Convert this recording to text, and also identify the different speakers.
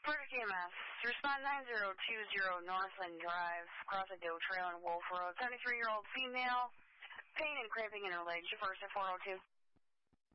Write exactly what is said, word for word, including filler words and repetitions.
Speaker 1: First E M S, respond nine zero two zero Northland Drive, across a doe trail on Wolf Road, seventy-three-year-old female, pain and cramping in her legs, your first at four oh two.